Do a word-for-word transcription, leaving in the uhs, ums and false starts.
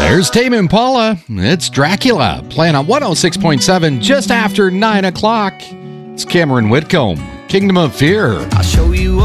There's Tame Impala. It's Dracula, playing on one oh six point seven just after nine o'clock. It's Cameron Whitcomb, Kingdom of Fear. I'll show you